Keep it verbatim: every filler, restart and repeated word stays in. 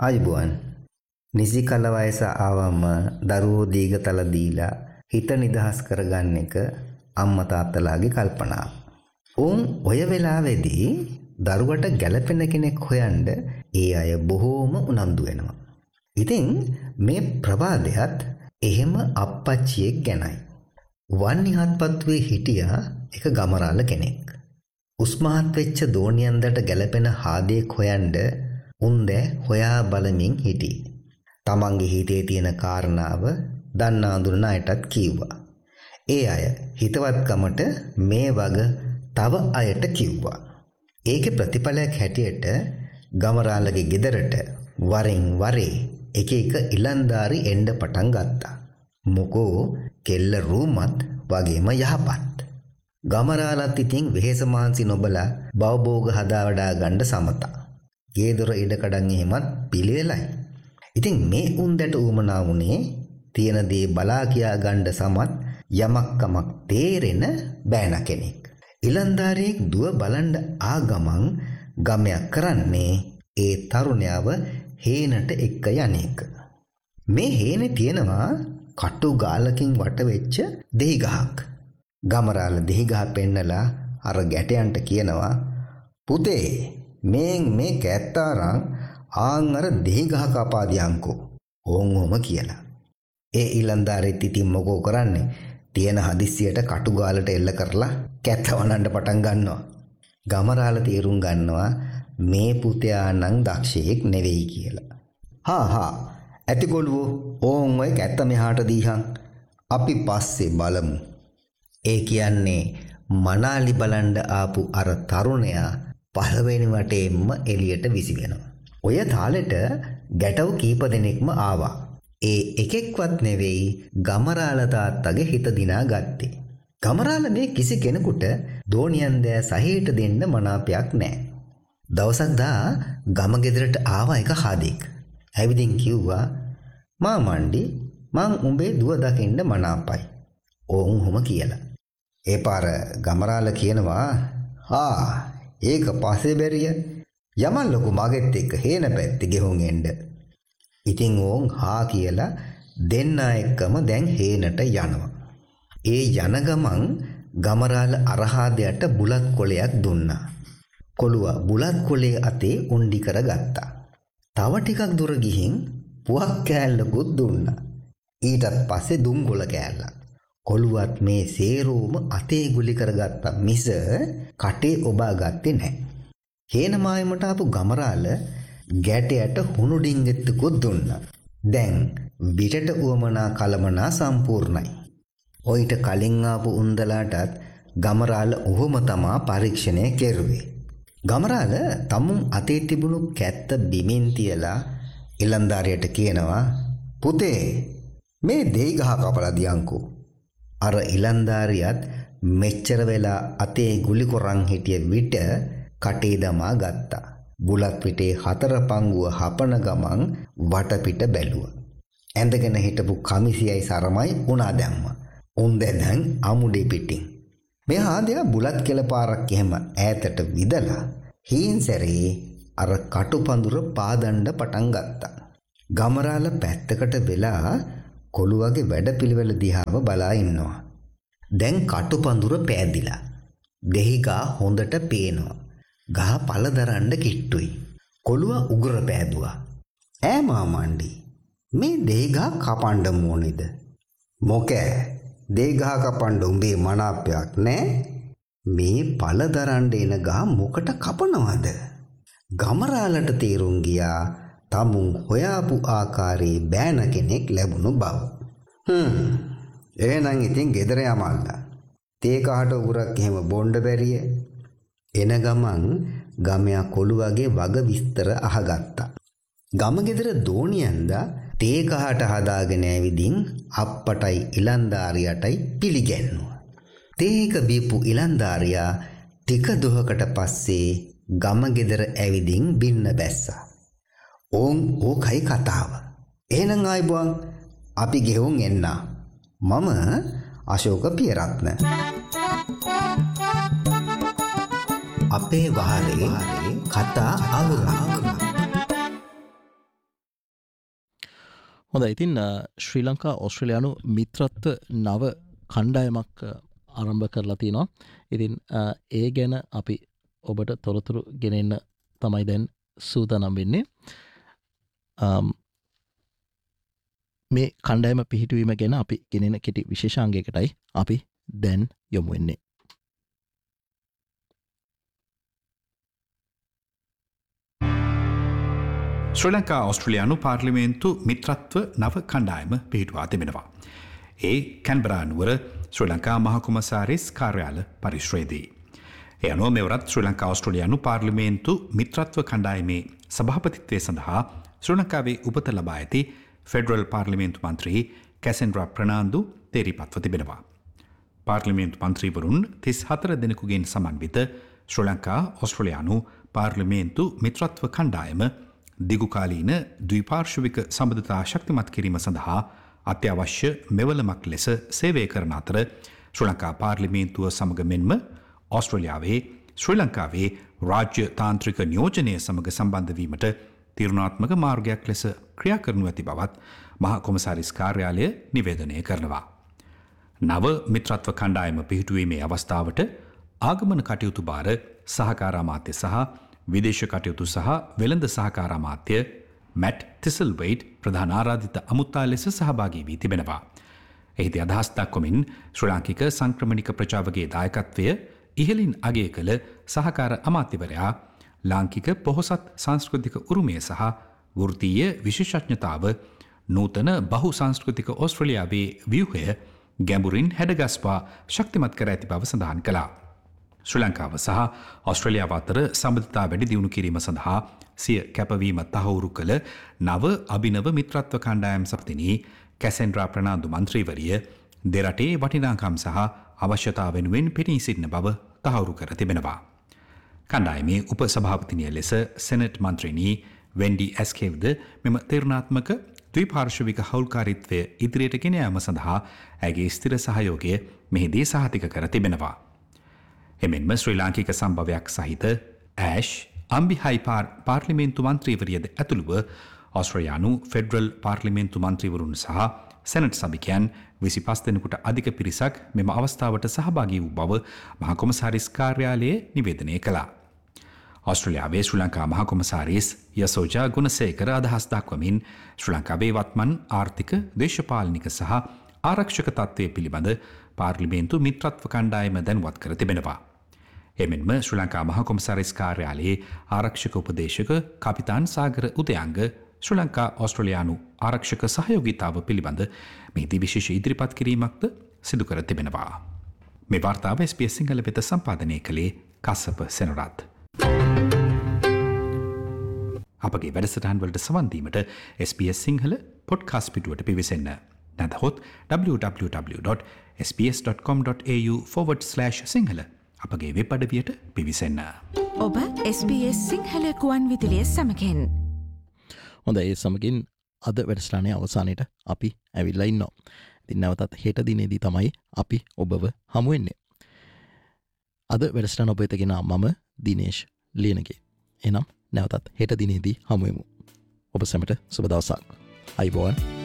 ආයුබෝවන්. නිසි කල වයස ආවම දරුවෝ දීගතල දීලා හිත නිදහස් කරගන්න එක අම්මා තාත්තලාගේ කල්පනාව. උන් ඔය වෙලාවේදී දරුවට ගැළපෙන කෙනෙක් හොයන්න ඒ අය බොහෝම උනන්දු වෙනවා. ඉතින් මේ ප්‍රවාදයත් එහෙම අප්පච්චියෙක් ගැනයි. වන්නිහත්පත්වේ හිටියා එක ගමරාල කෙනෙක්. උස්මහත් වෙච්ච දෝණියන්දට ගැළපෙන හාදයක් හොයන්න උන් දැ හොයා බලමින් හිටියේ. තමන්ගේ හිතේ තියෙන කාරණාව දන්න අඳුරන අයටත් කිව්වා. ඒ අය හිතවත්කමට මේ වග තව අයට කිව්වා. ඒකේ ප්‍රතිඵලයක් හැටියට ගමරාලගේ ගෙදරට වරින් වරේ එක එක ඉලන්දාරි එන්න පටන් ගත්තා. මොකෝ කෙල්ල රූමත් වගේම යහපත්. ගමරාලත් ඉතින් වෙහෙස මහන්සි නොබලා බවබෝග හදා වඩා ගන්න සමතා. ගේ දොර ඉඩකඩම් එහෙමත් පිළිවෙලයි. ඉතින් මේ උන්දට උමනා වුණේ තියෙන දේ බලා කියා ගන්න සමත් යමක් කමක් තේරෙන බෑන කෙනෙක්. ඉලන්දාරියෙක් දුව බලන්න ආ ගමන් ගමයක් කරන්නේ ඒ තරුණයව හේනට එක්ක යන්නේක. මේ හේනේ තියෙනවා කටු ගාලකින් වට වෙච්ච දෙහි ගහක්. ගමරාල දෙහි ගහ පෙන්නලා අර ගැටයන්ට කියනවා, පුතේ මේන් මේ කැත්තාරන් ආන් අර දෙහි ගහ කපා දියන්කෝ. ඕන් ඔම කියලා. ඒ ඉලන්දාරෙත් ඉතින් මොකෝ කරන්නේ? තියෙන හදිස්සියට කටු ගාලට එල්ල කරලා කැත්ත වනන්න පටන් ගන්නවා. ගමරාල තීරුම් ගන්නවා මේ පුතයා නම් දක්ෂයෙක් නෙවෙයි කියලා. හා හා ඇතිගොළුවෝ ඕන් ඔය කැත්ත මෙහාට දීහන් අපි පස්සේ බලමු. ඒ කියන්නේ මනාලි බලන්න ආපු අර තරුණයා පළවෙනි වටේම එළියට විසි වෙනවා. ඔය තාලෙට ගැටව කීප දෙනෙක්ම ආවා. ඒ එකෙක්වත් නෙවෙයි ගමරාල තාත්තගේ හිත දිනා ගත්තේ. ගමරාල මේ කිසි කෙනෙකුට දෝණියන් දෑ සහයට දෙන්න මනාපයක් නැහැ. දවසක් දා ගම ගෙදරට ආවා එක හාදෙක්. ඇවිදින් කිව්වා, මාමණ්ඩි මං උඹේ දුව දකින්න මනාපයි. ඕන් හොම කියලා. ඒ පාර ගමරාල කියනවා, හා ඒක පස්සේ බැරිය. යමන් ලොකු මගෙත් එක්ක හේන පැත්තේ ගෙහුම් එන්න. ඉතින් ඕන් හා කියලා දෙන්න එක්කම දැන් හේනට යනවා. ඒ යන ගමන් ගමරාල අරහාදයට බුලත් කොලයක් දුන්නා. කොළුව බුලත් කොලේ අතේ උණ්ඩි කරගත්තා. තව ටිකක් දුර ගිහින් පුවක් කෑල්ලකුත් දුන්නා. ඊටත් පස්සේ දුම් ගොල කෑල්ලක්. කොළුවත් මේ සේරෝම අතේ ගුලි කරගත්තා මිස කටේ ඔබා ගත්තේ නැහැ. හේන මායමට ආපු ගමරාල ගැටයට හුණු ඩිංගෙත්තුකුත් දුන්නා. දැන් විටට උවමනා කලමනා සම්පූර්ණයි. ඔයිට කලින් ආපු උන්දලාටත් ගමරාල ඔහොම තමා පරීක්ෂණය කෙරුවේ. ගමරාල තමුන් අතේ තිබුණු කැත්ත බිමින් තියලා ඉලන්දාරියට කියනවා, පුතේ මේ දෙහි ගහ කපලා දියන්කෝ. අර ඉලන්දාරියත් මෙච්චර වෙලා අතේ ගුලි කොරන් හිටිය විට කටේ දමා ගත්තා. බුලත් පිටේ හතර පංගුව හපන ගමන් වටපිට බැලුවා. ඇඳගෙන හිටපු කමිසියයි සරමයි උනා දැම්මා. උන් දැන් අමුඩේ පිටින්. මේ හාදයා බුලත් කෙල පාරක් එහෙම ඈතට විදලා හීන්සරේ අර කටුපඳුර පාදණ්ඩ පටන් ගත්තා. ගමරාල පැත්තකට වෙලා කොළුවගේ වැඩපිළිවෙල දිහාව බලා ඉන්නවා. දැන් කටුපඳුර පෑදිලා. දෙහිගා හොඳට පේනවා. ගහ පළ දරන්න කිට්ටුයි. කොළුව උගුර පෑදුවා. ඈ මාමණ්ඩි මේ දෙහිගා කපන්න ඕනේද? මොකෑ දෙහිගා කපන්න උඹේ මනාපයක් නෑ? මේ පළ දරන්න එන ගහ මොකට කපනවද? ගමරාලට තේරුම් ගියා තමුන් හොයාපු ආකාරයේ බෑන කෙනෙක් ලැබුණු බව. හ්ම් එහෙනම් ඉතින් ගෙදර යමල්ලා. තේ කහට උගුරක් එහෙම බොණ්ඩ බැරිය. එන ගමන් ගමයා කොළුවගේ වග විස්තර අහගත්තා. ගම ගෙදර දෝණියන්දා තේ කහට හදාගෙන ඇවිදින් අප්පටයි ඉලන්දාරියටයි පිළිගැන්නුවා. තේක බීපු ඉලන්දාරියා ටික දොහකට පස්සේ ගම ගෙදර ඇවිදින් බින්න බැස්සා. ඕන් ඕකයි කතාව. එහෙනම් ආයිබුවන් අපි ගෙහුම් එන්න. මම අශෝක පියරත්න. අපේ වහලේ කතා අවුරක්. හොඳයි. ඉතින් ශ්‍රී ලංකා ඕස්ට්‍රේලියානු මිත්‍රත්ව නව කණ්ඩායමක් ආරම්භ කරලා තියෙනවා. ඉතින් ඒ ගැන අපි ඔබට තොරතුරු ගෙනෙන්න තමයි දැන් සූදානම් වෙන්නේ. මේ කණ්ඩායම පිහිටුවීම ගැන අපි ගෙනෙන කෙටි විශේෂාංගයකටයි අපි දැන් යොමු වෙන්නේ. ශ්‍රී ලංකා ඕස්ට්‍රේලියානු පාර්ලිමේන්තු මිත්‍රත්ව නව කණ්ඩායම පිහිටුවා තිබෙනවා. ඒ කැන්බරා නුවර ශ්‍රී ලංකා මහකුමසාරිස් කාර්යාල පරිශ්‍රයේදී. ඒ අනුව මෙවරත් ශ්‍රී ලංකා ඕස්ට්‍රේලියානු පාර්ලිමේන්තු මිත්‍රත්ව කණ්ඩායමේ සභාපතිත්වය සඳහා ශ්‍රී ලංකාවේ උපත ලබා ඇති ෆෙඩරල් පාර්ලිමේන්තු මන්ත්‍රී කැසෙන්ඩ්‍රා ප්‍රනාන්දු තේරීපත්ව තිබෙනවා. පාර්ලිමේන්තු මන්ත්‍රීවරුන් තිස් හතර දෙනෙකුගෙන් සමන්විත ශ්‍රී ලංකා ඕස්ට්‍රේලියානු පාර්ලිමේන්තු මිත්‍රත්ව කණ්ඩායම දිගුකාලීන ද්විපාර්ශ්වික සම්බන්ධතා ශක්තිමත් කිරීම සඳහා අත්‍යවශ්‍ය මෙවලමක් ලෙස සේවය කරන අතර ශ්‍රී ලංකා පාර්ලිමේන්තුව සමග මෙන්ම ඕස්ට්‍රේලියාවේ ශ්‍රී ලංකාවේ රාජ්‍ය තාන්ත්‍රික නියෝජනය සමග සම්බන්ධ වීමට තීරණාත්මක මාර්ගයක් ලෙස ක්‍රියා කරනු ඇති බවත් මහා කොමසාරිස් කාර්යාලය නිවේදනය කරනවා. නව මිත්‍රත්ව කණ්ඩායම පිහිටුවීමේ අවස්ථාවට ආගමන කටයුතු භාර සහකාර අමාත්‍ය සහ විදේශ කටයුතු සහ වෙළඳ සහකාර අමාත්‍ය මැට් තිසල්වයිට් ප්‍රධාන ආරාධිත අමුත්තා ලෙස සහභාගී වී තිබෙනවා. එහිදී අදහස් දක්වමින් ශ්‍රී ලාංකික සංක්‍රමණික ප්‍රජාවගේ දායකත්වය ඉහළින් අගය කළ සහකාර අමාත්‍යවරයා ලාංකික පොහොසත් සංස්කෘතික උරුමය සහ වෘත්තීය විශේෂඥතාව නූතන බහු සංස්කෘතික ඕස්ට්‍රේලියාවේ ව්‍යුහය ගැඹුරින් හැඩගස්වා ශක්තිමත් කර ඇති බව සඳහන් කළා. ශ්‍රී ලංකාව සහ ඕස්ට්‍රේලියාව අතර සම්බන්ධතා වැඩි දියුණු කිරීම සඳහා සිය කැපවීම තහවුරු කළ නව අභිනව මිත්‍රත්ව කණ්ඩායම් සප්තිනී කැසෙන්ඩ්‍රා ප්‍රනාන්දු මන්ත්‍රීවරිය දෙරටේ වටිනාකම් සහ අවශ්‍යතා වෙනුවෙන් පෙනී සිටින බව තහවුරු කර තිබෙනවා. කණ්ඩායමේ උපසභාපතිනිය ලෙස සෙනට් මන්ත්‍රීනී වෙන්ඩි ඇස්කේව්ද මෙම තීරණාත්මක ද්විපාර්ශ්වික හවුල්කාරීත්වය ඉදිරියට ගෙන යාම සඳහා ඇගේ ස්ථිර සහයෝගය මෙහිදී සහතික කර තිබෙනවා. එමෙන්ම ශ්‍රී ලාංකික සම්භවයක් සහිත ඇෂ් අම්බිහයි පාර්ලිමේන්තු මන්ත්‍රීවරියද ඇතුළුව ඕස්ට්‍රේලියානු ෆෙඩරල් පාර්ලිමේන්තු මන්ත්‍රීවරුන් සහ සෙනට් සභිකයන් විසිපස් දෙනෙකුට අධික පිරිසක් මෙම අවස්ථාවට සහභාගී වූ බව මහා කොමසාරිස් කාර්යාලයේ නිවේදනය කළා. ඕස්ට්‍රේලියාවේ ශ්‍රී ලංකා මහා කොමසාරිස් යසෝජා ගුණසේකර අදහස් දක්වමින් ශ්‍රී ලංකාවේ වත්මන් ආර්ථික, දේශපාලනික සහ ආරක්ෂක තත්ත්වය පිළිබඳ පාර්ලිමේන්තු මිත්‍රත්ව කණ්ඩායම දැනුවත් කර තිබෙනවා. එමෙන්ම ශ්‍රී ලංකා මහා කොමසාරිස් කාර්යාලයේ ආරක්ෂක උපදේශක කපිතාන් සාගර උදයංග ශ්‍රී ලංකා ඕස්ට්‍රේලියානු ආරක්ෂක සහයෝගීතාව පිළිබඳ මෙහිදී විශේෂ ඉදිරිපත් කිරීමක්ද සිදු කර තිබෙනවා. මේ වාර්තාව එස් බී එස් සිංහල වෙත සම්පාදනය කළේ කස්සප සෙනරත්. අපගේ වැඩසටහන් වලට සවන් දීමට S B S Sinhala podcast පිටුවට පිවිසෙන්න. නැත්හොත් double-u double-u double-u dot s b s dot com dot a u forward slash Sinhala අපගේ වෙබ් අඩවියට පිවිසෙන්න. ඔබ එස් බී එස් සිංහල කුවන් විදුලිය සමගින්. හොඳ ඒ සමගින් අද වැඩසටහනේ අවසානයට අපි ඇවිල්ලා ඉන්නවා. ඉතින් නැවතත් හෙට දිනේදී තමයි අපි ඔබව හමු වෙන්නේ. අද වැඩසටහන ඔබ වෙත ගෙන මම දිනේෂ් ලියනගේ. එහෙනම් නැවතත් හෙට දිනේදී හමු වෙමු. ඔබ සැමට සුබ දවසක්. අයිබෝවන්.